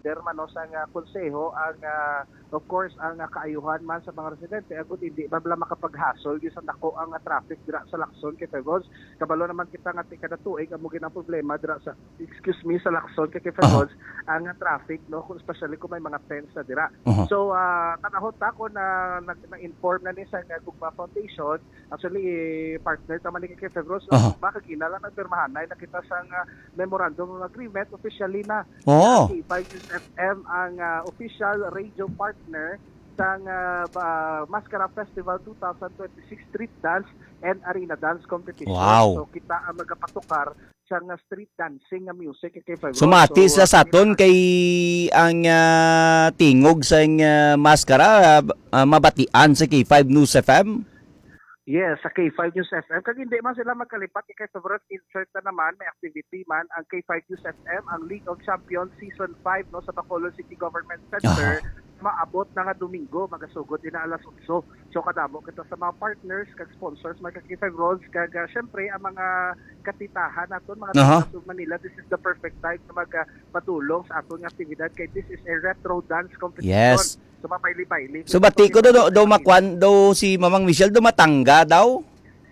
leader man no, sa konseho ang of course ang kaayuhan man sa mga residente agud hindi babla makapaghasol gyud sa dako ang traffic dira sa Lacson kay Febos. Kabalo naman kita nga kada tuig amo gid ang problema dira sa sa Lacson kay Febos ang traffic no, especially kung may mga fence na dira. So tanahot ako na na-inform na ni sa Gugma Foundation actually partner ta man ni kay Febos makagina lang nagpirmahan na nakita sa memorandum of agreement officially na K5 News FM ang official radio partner sa Mascara Festival 2026 Street Dance and Arena Dance Competition. Wow. So kita ang magapatukar sa street dancing nga music kay February. Sumati sa saton kay ang tingog sa Mascara mabatian sa K5 News FM. Yes, sa K5 News FM. Kag hindi man sila magkalipat kay favorite insert na naman, may activity man ang K5 News FM, ang League of Champions Season 5 no sa Bacolod City Government Center. Maabot na nga Domingo, magasugod din na alas 8. So kadamo kita sa mga partners, kag sponsors, mga K5 Rolls, kag syempre ang mga katitahan naton, mga taga Manila, this is the perfect time na magpatulong sa aton nga aktibidad kay this is a retro dance competition. Yes. So mapaili-paili. So bati ko do makwan do si Mamang Michelle do matangga daw.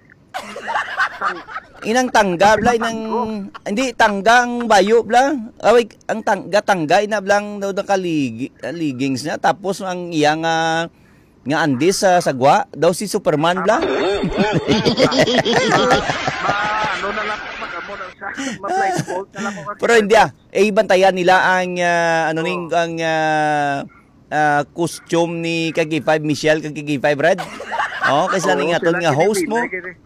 Inang tangga bla hindi tanggang bayo bla. Away ang tangga ina blang daw leggings niya tapos ang iya nga andis sa sagwa daw si Superman bla. Ano na lang magamo na sa ma-blindfold na lang ko. Pero hindi bantayan nila ang ang costume ni Kagi5 Michelle Kagi5 Red. Kaysa ning aton nga host mo.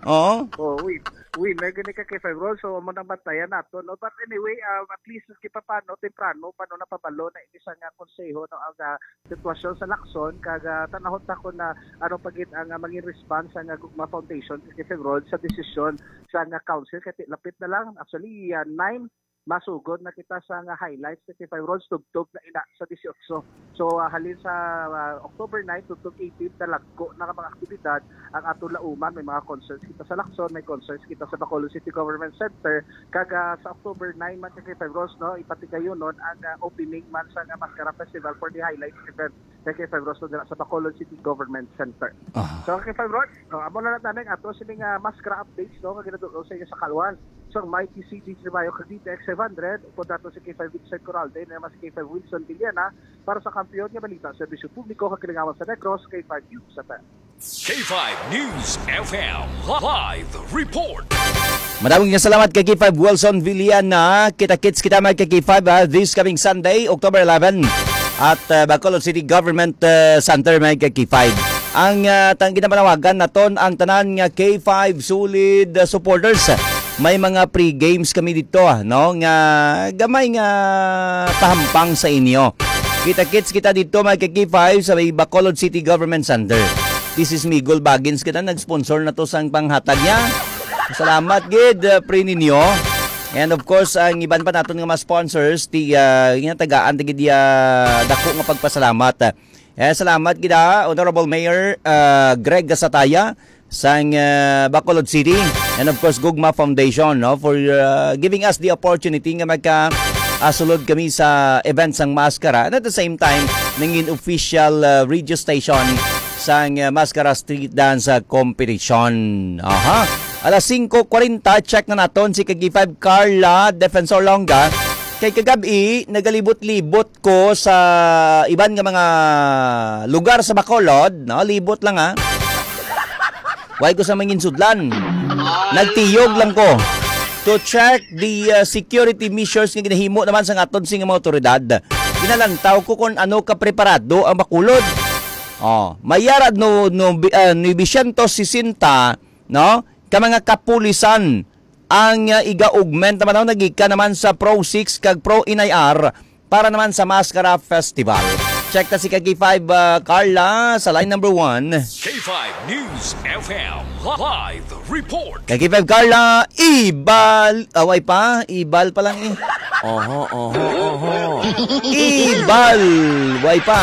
Winner gani ka kay February so mo nang bantayan nato no, but anyway at least ki paano temprano pano napabalo na ini sa nga konseho no ang sitwasyon sa Lacson kag tanahon ta ko na ano pagit ang maging response sa nga Gugma Foundation kay February sa desisyon sa nga council kay lapit na lang actually 9 masugod na kita sa nga highlights kay Rolls tugtog na ina sa 18. So halin sa October 9 tugtog 18 talagko na mga aktibidad ang ato lauman, may mga concerts kita sa Lacson, may concerts kita sa Bacolod City Government Center kaga sa October 9 man kay Rolls no ipatigayon nun ang opening man sa nga Mascara Festival for the highlights event kay Rolls no, sa Bacolod City Government Center. So kay Rolls amo na natanong ato sining Mascara updates no nga ginadto sa sa Kalwan. So Mighty CD Tribayo Credit X500 po dato si K5 Vincent Coralde na mas K5 Wilson Villana para sa kampiyon nga balita sa serbisyo publiko kakilingawan sa Negros K5 News FM. K5 News FM Live Report. Maraming salamat kay K5 Wilson Villana. Kita-kits kita may kay K5 this coming Sunday, October 11 at Bacolod City Government Center may kay K5. Ang ginapanawagan naton ang tanan nga K5 solid supporters. May mga pre-games kami dito no nga gamay nga pahampang sa inyo. Kita-kits kita dito mga K5 sa Bacolod City Government Center. This is Miguel Bagins kita nag-sponsor na to sa panghatag niya. Salamat gid pre ninyo. And of course ang iban pa naton nga mga sponsors ti tagaan ti dako nga pagpasalamat. Salamat gida Honorable Mayor Greg Gasataya sang Bacolod City and of course Gugma Foundation no for giving us the opportunity nga magka-asulod kami sa events sang Mascara and at the same time nangin official radio station sang Mascara Street Dance Competition. Alas 5:40 check na naton si Kagi5 Carla Defensor Longa. Kay kagabi nagalibot-libot ko sa iban nga mga lugar sa Bacolod no libot lang Why ko sa mangin sudlan. Nagtiyog lang ko to check the security measures nga ginahimo naman sa aton sing mga otoridad. Ginalantaw ko kung ano ka preparado ang Bacolod. Mayarad no 960 no ka mga kapulisan ang iga-augment naman nagika naman sa Pro 6 kag Pro NIR para naman sa Mascara Festival. Check ta si Kagi5 Carla sa line number 1. K5 News FM Live Report. Kagi5 Carla, ibal. Away pa, ibal pa lang Ibal. Way pa.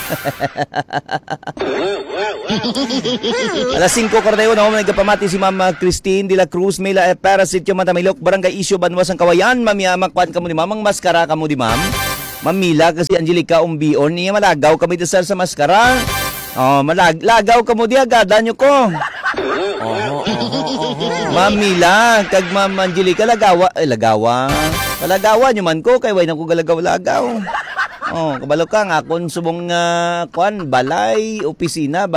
Alas 5:41 nagpamati si Ma'am Christine de la Cruz Mela Parasitio Matamilok Barangay Isyo Banwas ang Kawayan. Mamya makwan kamo di Mamang Mascara kamo di Ma'am. Mamila kasi Angelica Umbion niya malagaw kami sir sa maskara. Oh, lagaw ka mo di agada nyo ko. Mamila kag Ma'am Angelica lagawa. Palagawa nyo man ko kay way nang ko galagaw-lagaw. Oh, kabalo ka nga kon subong balay, opisina.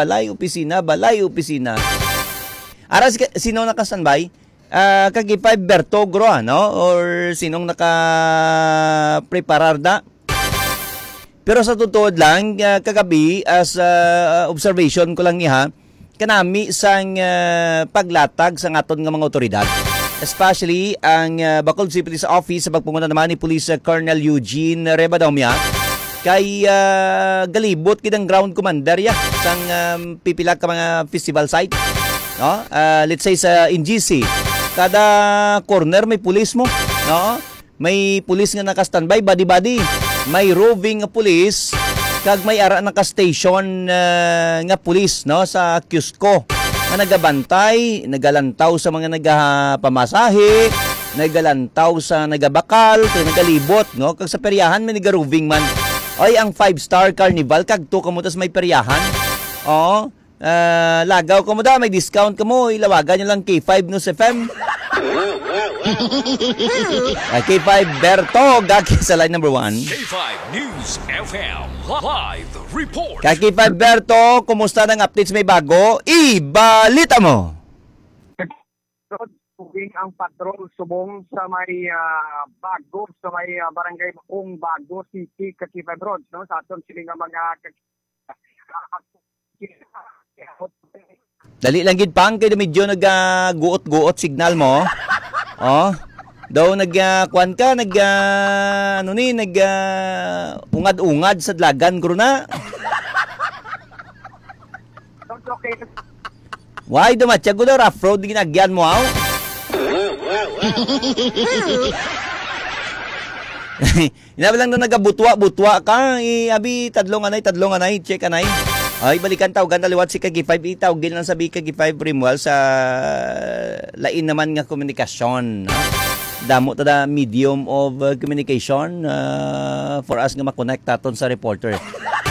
Aras sino naka-standby? Kag-5 Bertogro ano or sinong naka-preparar na? Pero sa totoo lang kagabi as observation ko lang niya kanami sang paglatag sa aton nga mga otoridad. Especially ang Bacolod City Police Office sa pagpunta naman ni Police Colonel Eugene Rebadamia kay galibot kidang ground commander ya sang pipila ka mga festival site. No? Let's say sa NGC, kada corner may pulis mo, no? May pulis nga naka-standby body. May roving police kag may ara naka-station nga pulis no sa Cusco na nagabantay, nagalantaw sa mga nagapamasahe, nagalantaw sa nagabakal, kag nagalibot no kag sa peryahan may nagaroving man. Ay ang 5-star carnival kag to kamo tas may peryahan. Oh, lagaw kamo da may discount kamo, ilawagan niyo lang K5 no sa FM. K5 Berto, gaki sa line number 1. K5 News FM Live Report. K5 Berto, kumusta ng updates may bago? Ibalita mo! Tubing ang patrol subong sa may bago, sa may barangay Bakong Bago City, K5 Roads, no? Sa aton sila nga mga Dali lang gid pang kay medyo nag-guot-guot signal mo. Oh. Daw kuan ka ungad-ungad sa dlagan guro na. Why dumatya ko daw rough road ginagyan mo aw? Inabi lang na nagabutwa ka. Abi tadlong anay, check anay. Ay, balikan tawagan taliwat si Kag-5. Itawagin lang sabi Kag-5 Rimwal sa lain naman nga komunikasyon. Damo tada medium of communication for us nga makonect taton sa reporter.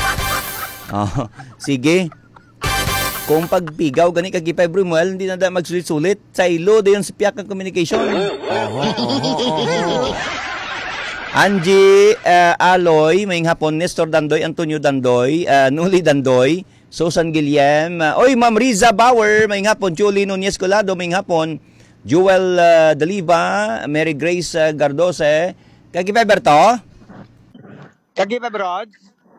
Sige. Kung pagpigaw gani Kag-5 Rimwal, hindi na da magsulit-sulit. Sa ilo, dayon sa piyak ng communication. Angie Aloy, may hapon, Nestor Dandoy, Antonio Dandoy, Nuli Dandoy, Susan Guillem, oy Ma'am Riza Bauer, may hapon, Julie Nunez Colado, may hapon, Jewel Daliva, Mary Grace Gardose, Kag-5 Berto? Kag-5 Rods?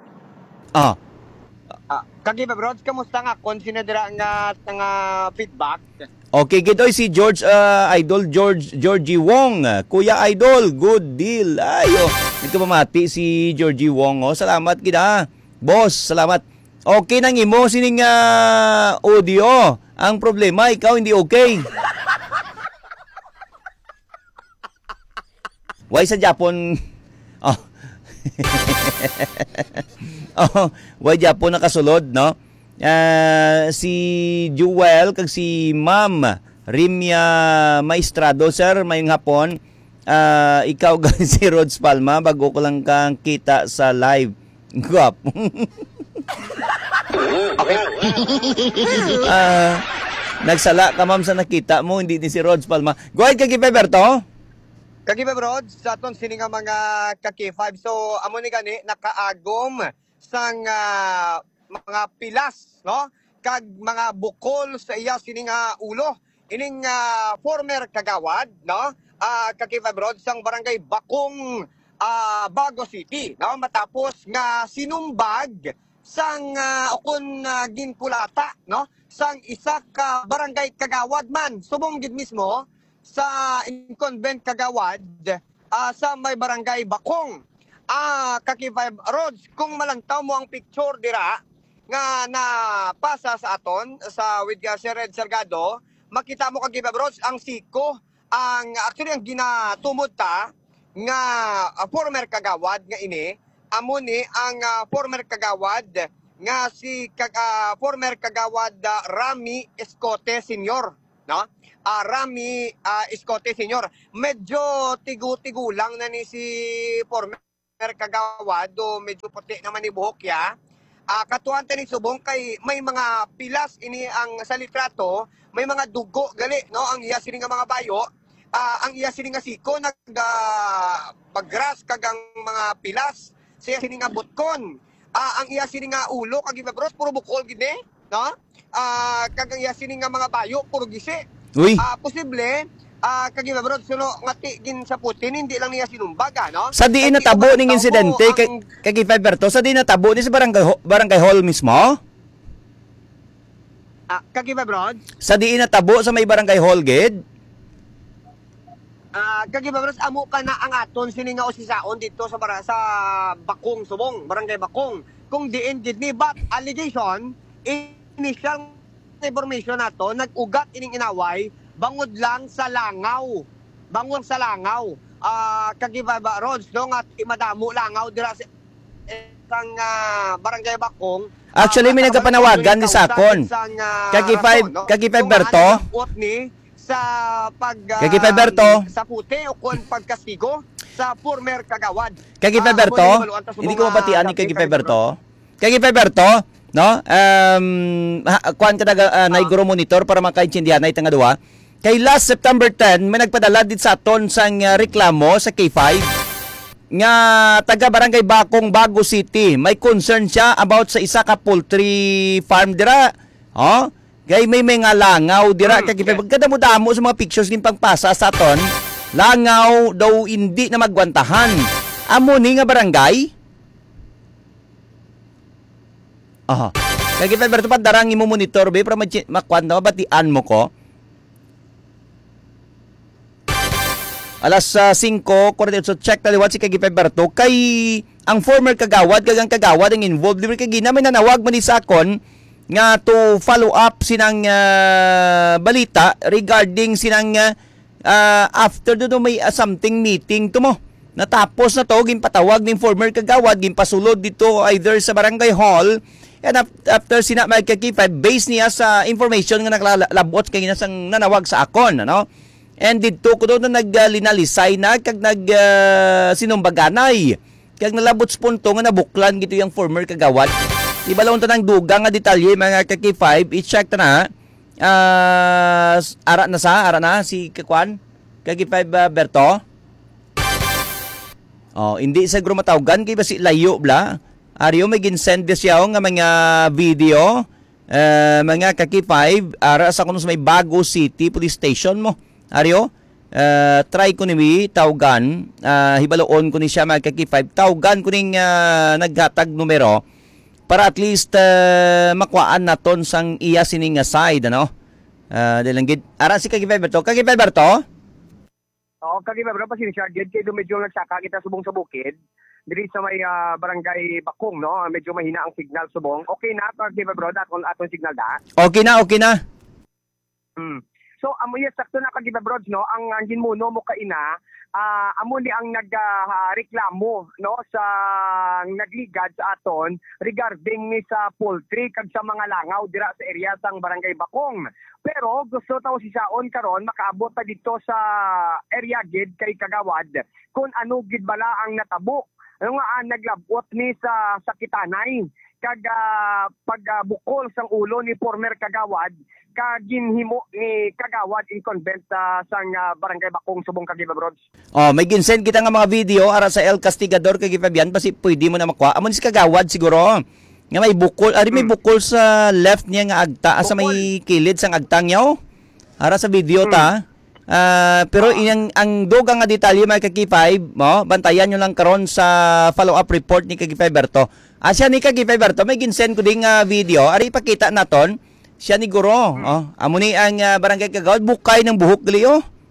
Kag-5 Rods, kamusta nga? Konsinadera nga feedback? Okay, gitoy si George Idol Georgie Wong. Kuya Idol, good deal. Ayo, nagkamamati si Georgie Wong. Oh, salamat kita. Boss, salamat. Okay nang imo sining audio. Ang problema ikaw hindi okay. Why sa Japon? Oh. Why Japon nakasulod, no? Si Jewel kag si Ma'am Rimia Maestrado, sir, mayong hapon. Ikaw gan si Rods Palma, bago ko lang kang kita sa live. Guwapo. Okay. Nagsala ka ma'am sa nakita mo, hindi ni si Rods Palma. Go ahead Kag-5 Berto. Kag-5 Rods, sa aton sini nga mga Kag-5. So, amo ni gani nakaagom sang mga pilas, no? Kag mga bukol sa iya sining ulo. Ining former kagawad, no? Kag-5 Roads sang barangay Bakong Bago City, no? Matapos nga sinumbag sang ukon ginkulata, no? Sang isa ka barangay kagawad man subong gid mismo sa incumbent kagawad sa may barangay Bakong. Kag-5 Roads, kung malantaw mo ang picture dira nga napasa sa aton sa with Sir Red Salgado, makita mo Kag-5 Roads ang siko, ang actually ang ginatumod ta nga former kagawad nga ini, amo ni ang former kagawad nga si former kagawad Rami Escote Senior, no? Rami Escote Senior. Medyo tigu-tigu lang na ni si former Kagawad do medyo puti naman ni buhok ya. Katuan ni subong kay may mga pilas ini ang sa litrato, may mga dugo gali no ang iya sini nga mga bayo. Ang iya sini nga siko pagras kagang mga pilas siya sini nga butkon. Ang iya sini nga ulo kag ibabros puro bukol gid no? Kagang iya sini nga mga bayo puro gisi. Uy. Posible kagi bro suno ngati gin sa Putin hindi lang niya sinumbaga no Sa diin natabo ning insidente kay Fiberto, sa diin natabo ni sa barangay hall mismo? Kagi bro Sa diin natabo sa may barangay hall gid? kagi bro amo ka na ang aton sini nga usisaon dito sa sa Bakong Subong, barangay Bakong. Kung diin gid ni but allegation initial information nato nag-ugat ining inaway bangod lang sa langaw. Bangon sa langaw. Kagibaba roads no nga imadamo langaw dira sa isang barangay Bakong. Actually may nagapanawagan ni sakon. Kagi Berto. Ni sa Kagi Berto. Sa puti o kon pagkastigo sa former kagawad. Kagi Berto. Hindi ko mabatian ni Kagi Berto. Kagi Berto, no? Kuan ka naiguro monitor para makaintindihan na itang duwa. Kay last September 10, may nagpadala dit sa aton sang reklamo sa K5 nga taga Barangay Bakong, Bago City. May concern siya about sa isa ka poultry farm dira. Oh, kay may mga langaw dira kay pagkadamo-damo sa mga pictures ning pagpasa sa aton. Langaw daw hindi na magwantahan. Amo ni nga barangay. Aha. Kay Berto pa darang imo monitor be para makwan na batian mo ko. Alas 5:48 so check taliwat si Kagi Berto kay ang former kagawad kagang kagawad ang involved diri kay ginamay nanawag man ni sakon nga to follow up sinang balita regarding sinang after do may something meeting to mo natapos na to ginpatawag ning former kagawad ginpasulod dito either sa barangay hall and after sina magkakipay based niya sa information nga nakalabot kay ginasang nanawag sa akon ano. And dito ko doon na naglinalisay na kag sinumbaganay. Kag nalabot sa punto nga nabuklan gito yung former kagawad. Ibalawon ta ng dugang nga detalye mga kaki-5. I-check ta na. Ara na si Kakwan. Kaki-5 Berto. Oh, hindi siguro matawgan kay basi layo bla. Ariyo may ginsend siya nga mga video. Mga kaki-5 ara sa kuno sa may Bago City Police Station mo. Aryo, try ko ni tawgan, hibaloon ko ni siya magkaki-5, tawgan ko ning naghatag numero para at least makuhaan naton sang iya sining side, ano? Dalanggid, ara si Kagi Berto. Kagi Berto? Oo, Kagi Berto, pasensya, kaya medyo nagsaka kita subong sa bukid. Diri sa may barangay Bakong, no? Medyo mahina ang signal subong. Okay na, Kagi Berto, aton signal da? Okay na. So amo yes sakto na kagibabrods no ang ginmuno mo kaina amo ni ang nagreklamo no sa nagligad sa aton regarding ni sa poultry kag sa mga langaw dira sa area sang barangay Bakong. Pero gusto taw si saon karon makaabot ta dito sa area gid kay kagawad kung ano gid bala ang natabo. Ano nga naglabot ni sa sakitanay kag pagbukol sang ulo ni former kagawad kaginhimo ni kagawad in convent sang barangay Bakong Subong Kagibabrods. Oh, may ginsend kita nga mga video ara sa El Castigador kay Fabian basi pwede mo na makuha. Amon si kagawad siguro nga may bukol, may bukol sa left niya nga agta sa may kilid sang agtang niya. Ara sa video ta. Pero ang dugang nga detalye may kaki-5 mo, bantayan nyo lang karon sa follow-up report ni Kagi Berto. Siya ni Kagi Berto, may ginsend ko ding video. Ari ipakita naton. Siya ni Guro. Amo ni ang barangay kagawad bukay ng buhok gali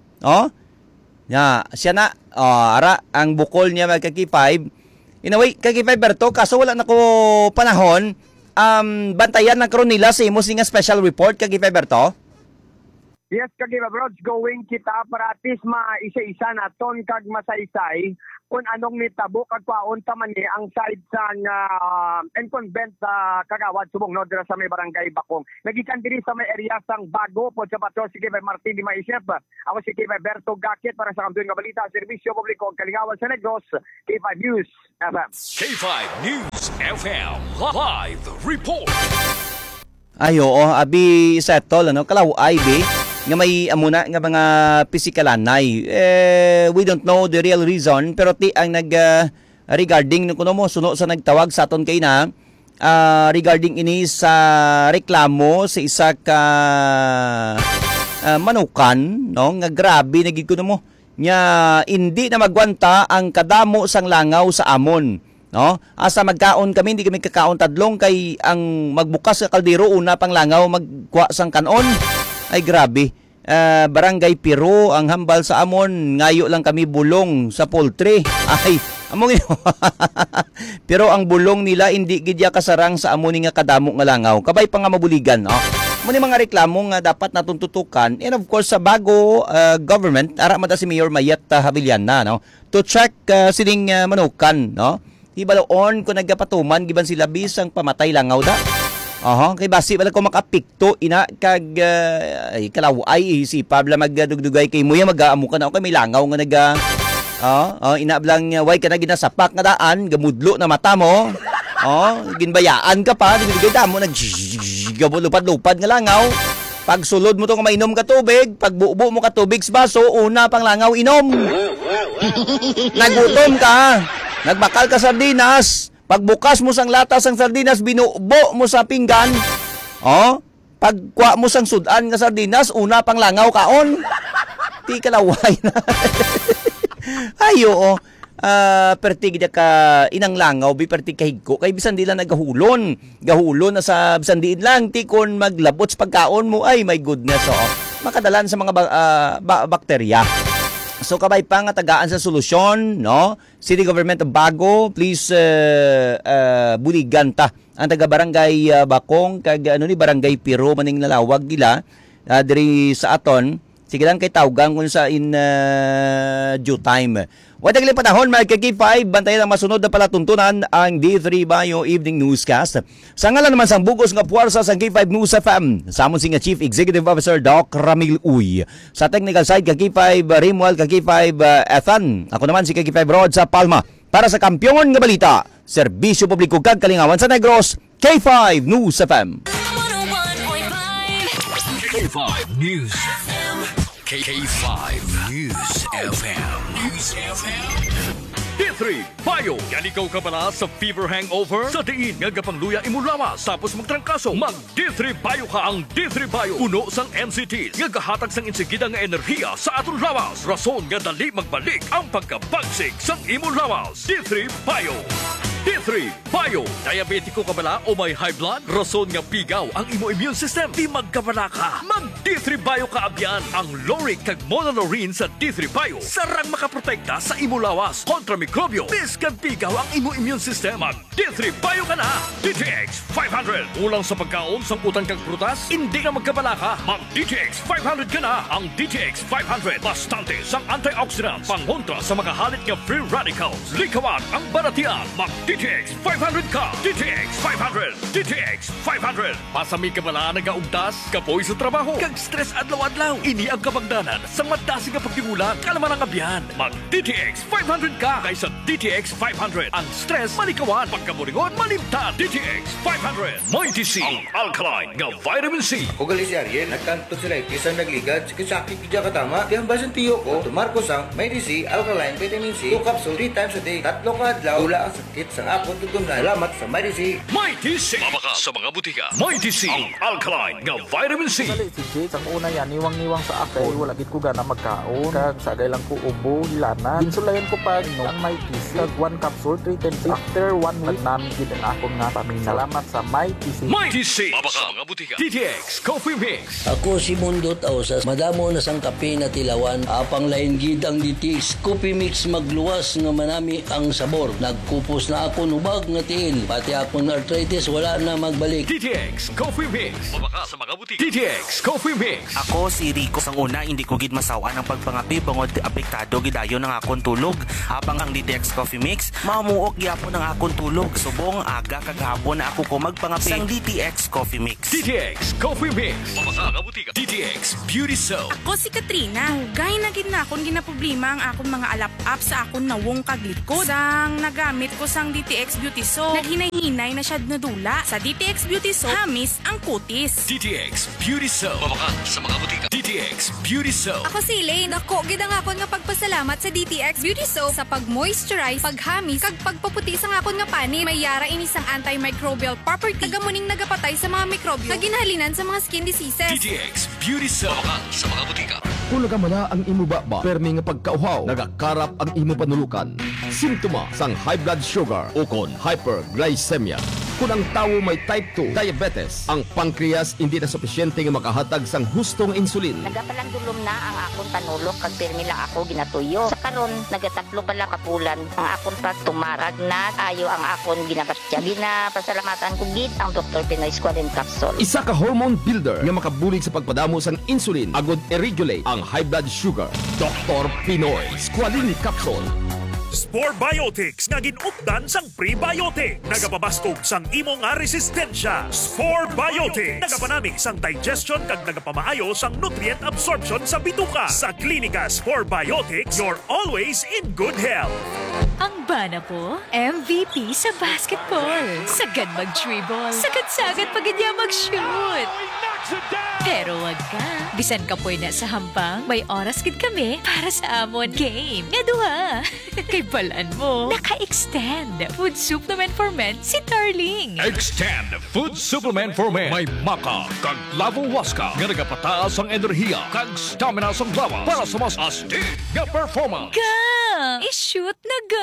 siya na. Ara ang bukol niya may kaki-5. In a way, Kagi Berto, kaso wala na ko panahon. Bantayan na karon nila sa imo singa special report Kagi Berto. Yes, kag Brods, going kita para at least isa-isa naton kag masaysay kung anong nitabo kag paunta man ni ang side sang incumbent kagawad subong no dira sa may barangay Bakong. Nagikan diri sa may area sang Bago po sa Patrol si Kevin Martin di Maisep. Ako si Kevin Berto Gakit para sa kampiyon nga balita serbisyo publiko Kalingawan sa Negros, K5 News FM. K5 News FM Live Report. Ay, oo, abi settle, ano, kalaw ay, be, nga may amuna nga mga pisikalanay. We don't know the real reason, pero ti ang regarding no kuno mo suno sa nagtawag sa aton kay na regarding ini sa reklamo sa isa ka manukan, no, nga grabe nagid kuno mo nya hindi na magwanta ang kadamo sang langaw sa amon. No? Asa magkaon kami, hindi kami kakaon tadlong kay ang magbukas sa kaldero una pang langaw magkuha sang kanon. Ay grabe. Barangay Piro ang hambal sa amon, ngayo lang kami bulong sa poultry. Ay, among pero ang bulong nila hindi gidya kasarang sa amon nga kadamo nga langaw. Kabay pa nga mabuligan, no? Muni mga reklamo nga dapat natuntutukan, and of course sa bago government ara mata si Mayor Mayet Havillana, no? To check sining manukan, no? Ibaloon ko nagapatuman giban sila bisang pamatay langaw da. Kay basi wala ko makapikto ina kag kalaway isipab la magdugdugay kay muya mag-aamo ka na kay may langaw nga naga ina blang way ka na ginasapak nga daan gamudlo na mata mo. Ginbayaan ka pa digay damo lupad-lupad nga langaw. Pag sulod mo to nga mainom ka tubig, pag buubo mo ka tubig sa baso, una pang langaw inom. Nagutom ka. Nagbakal ka sardinas, pagbukas mo sang lata sang sardinas, binubo mo sa pinggan. Pagkuha mo sang sudan nga sardinas, una pang langaw kaon. Ti kalaway na. Ayo, perti gida ka inang langaw, perti kahigko, kay bisan di lang nagahulon. Gahulon na sa bisan di lang, ti kon maglabot sa pagkaon mo, ay my goodness, makadalan sa mga bakterya. So kabay pa nga tagaan sa solusyon, no? City Government of Bago, please buligan ta ang taga barangay Bakong kag ni barangay Piro maning nalawag nila diri sa aton. Sige lang kay tawgan kun sa in due time. Wadag li panahon mga K5, bantayan ang masunod na palatuntunan ang D3 Bayo Evening Newscast. Sa ngalan naman sang bugos nga puwersa sa K5 News FM, samon si nga Chief Executive Officer Doc Ramil Uy. Sa technical side K5 Rimwald, K5 Ethan. Ako naman si K5 Rod sa Palma. Para sa kampyon nga balita, serbisyo publiko kag Kalingawan sa Negros, K5 News FM. 101.5 K5 News FM. K5 News FM. News FM. D3 Bayo. Yan ikaw ka pala sa fever hangover? Sa diin nga gapangluya imo lawas tapos magtrangkaso. Mag D3 Bayo ka ang D3 Bayo. Puno sang NCT nga gahatag sang insigida nga enerhiya sa aton lawas. Rason nga dali magbalik ang pagkabagsik sang imo lawas. D3 Bayo. D3 Bayo. Diabetiko ka bala o may high blood? Rason nga pigaw ang imo immune system. Di magkabala ka. Mag D3 Bayo ka abyan. Ang Loric kag Monolorine sa D3 Bayo. Sarang makaprotekta sa imo lawas kontra mikrobyo. Bis kag pigaw ang imo immune system. Mag D3 Bayo ka na. DTX 500. Ulang sa pagkaon sang utang kag prutas. Hindi ka magkabala ka. Mag DTX 500 ka na. Ang DTX 500. Bastante sang antioxidants. Pangontra sa makahalit nga free radicals. Likawan ang baratian. Mag DTX 500 ka! DTX 500! DTX 500! Pasami ka bala nagaugtas, kapoy sa trabaho, kag stress adlaw-adlaw. Ini ang kabagdanan sa madasi nga pagtimula, kalaman ang abyan. Mag DTX 500 ka kaysa DTX 500. Ang stress malikawan, pagkaburingon malimtan. DTX 500. Mighty C, ang alkaline nga vitamin C. Ugalis Ariel, nagkanto sila isang nagligad, sakit kidya katama. Tiyang basan tiyo ko, tumarko sang Mighty C, alkaline vitamin C, 2 capsule 3 times a day, 3 ka adlaw, tula ang sakit sa akot tutong na alamat sa Mighty C. Mighty C! Mabaka sa mga butika. Mighty C, ang alkaline nga vitamin C. Dali si Jade, ang una yan, niwang-niwang sa akin. Wala gid ko gana magkaon. Kag sagay lang ko ubo, hilana. Insulayan ko pa ang Mighty C. Kag 1 capsule, 3 times. After 1 week, namin gid ang akong nga pamilya. Salamat sa Mighty C. Mighty C! Mabaka sa mga butika. DTX Coffee Mix. Ako si Mundo Tausas, madamo na sang kape na tilawan, apang lain gid ang DTX Coffee Mix magluwas nga manami ang sabor. Nagkupos na akong ubag nga tiil. Pati akong arthritis wala na magbalik. DTX Coffee Mix. Mabaka sa mga butik. DTX Coffee Mix. Ako si Rico sang una hindi ko gid masawa ng pagpangapi bangod apektado gidayo ng akong tulog. Habang ang DTX Coffee Mix mamuok gyapon ang akong tulog. Subong aga kaghapon na ako ko magpangapi sang DTX Coffee Mix. DTX Coffee Mix. Mabaka sa butik. DTX Beauty Soap. Ako si Katrina. Hugay na gid na akong ginaproblema ang akong mga alap-up sa akong nawong kaglikod. Sang nagamit ko sang DTX Beauty Soap, naghinay-hinay na siya nadula. Sa DTX Beauty Soap, hamis ang kutis. DTX Beauty Soap. Mabaka sa mga butik. DTX Beauty Soap. Ako si Elaine. Ako, gid ang akon nga pagpasalamat sa DTX Beauty Soap sa pag-moisturize, paghamis, kag pagpaputi sa akon nga pani. May yara ini sang antimicrobial property. Nagamuning nagapatay sa mga mikrobyo na ginhalinan sa mga skin diseases. DTX Beauty Soap. Mabaka sa mga butika. Kung nagamana ang imo baba, permi nga pagkauhaw, nagakarap ang imo panulukan. Simptoma sang high blood sugar o kon hyperglycemia. Kung ang tawo may type 2 diabetes, ang pancreas hindi na supisyente nga makahatag sang hustong insulin. Nagapalandulom na ang akong panulok kag permi lang ako ginatuyo. Sa karon nagatatlo pala kapulan ang akong pagtumarag na ayo ang akong ginapasya. Ginapasalamatan ko gid ang Dr. Pinoy Squalene Capsule. Isa ka hormone builder nga makabulig sa pagpadamo sang insulin agod i-regulate ang high blood sugar. Dr. Pinoy Squalene Capsule. Spore Biotics nga ginupdan sang prebiotic. Nagapabaskog sang imo nga resistensya. Spore Biotics nagapanami sang digestion kag nagapamaayo sang nutrient absorption sa bituka. Sa klinika Spore Biotics, you're always in good health. Ang bana po, MVP sa basketball. Sagad mag-dribble. Sagad-sagad pag niya mag-shoot. Pero wag ka. Bisan ka po na sa hampang, may oras gid kami para sa amon game. Nga duha. Kay balaan mo, naka-extend food supplement for men si Darling. Extend Food Supplement for Men. May maka kag lavo waska nga nagapataas ang enerhiya kag stamina sa lawas para sa mas astig nga performance. Ga! I-shoot na ga!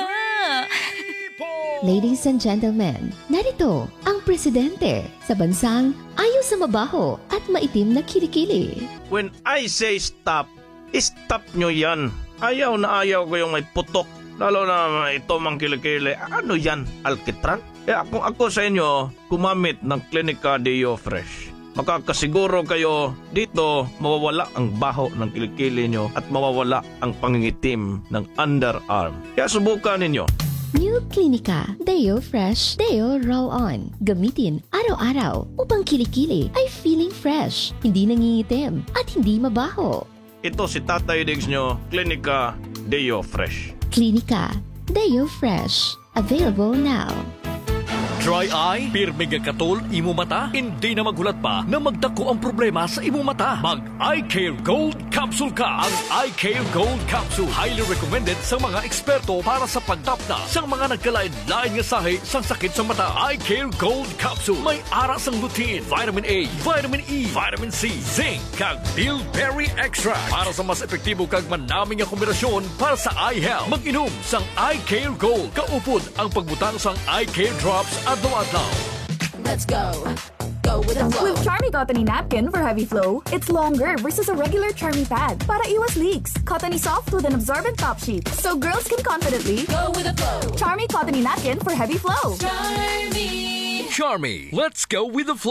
Ladies and gentlemen, narito ang presidente sa bansang ayaw sa mabaho at maitim na kilikili. When I say stop, stop nyo yan. Ayaw na ayaw ko yung may putok. Lalo na ito mang kilikili. Ano yan? Alkitran? Kung ako sa inyo, gumamit ng Clinica Deo Fresh. Makakasiguro kayo dito mawawala ang baho ng kilikili nyo at mawawala ang pangingitim ng underarm. Kaya subukan ninyo. New Clinica Deo Fresh Deo Roll-On. Gamitin araw-araw upang kilikili ay feeling fresh, hindi nangingitim at hindi mabaho. Ito si Tatay Diggs nyo, Clinica Deo Fresh. Clinica Deo Fresh. Available now. Dry eye? Pirmi nga katol, imo mata? Hindi na maghulat pa na magdako ang problema sa imo mata. Mag Eye Care Gold Capsule ka. Ang Eye Care Gold Capsule highly recommended sa mga eksperto para sa pagtapna sa mga nagkalain-lain nga sahi sang sakit sa mata. Eye Care Gold Capsule may aras ang lutein, vitamin A, vitamin E, vitamin C, zinc, kag bilberry extract para sa mas epektibo kag manaming nga kombinasyon para sa eye health. Mag-inom sang Eye Care Gold. Kaupod ang pagbutang sang Eye Care Drops adlaw-adlaw. Let's go. Go with the flow. With Charmy Cottony Napkin for heavy flow, it's longer versus a regular Charmy pad para iwas leaks. Cottony soft with an absorbent top sheet, so girls can confidently go with the flow. Charmy Cottony Napkin for heavy flow. Charmy. Let's go with the flow.